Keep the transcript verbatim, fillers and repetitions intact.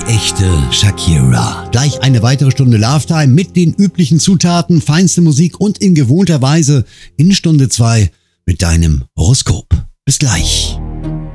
echte Shakira. Gleich eine weitere Stunde Love Time mit den üblichen Zutaten, feinste Musik und in gewohnter Weise in Stunde zwei mit deinem Horoskop. Bis gleich.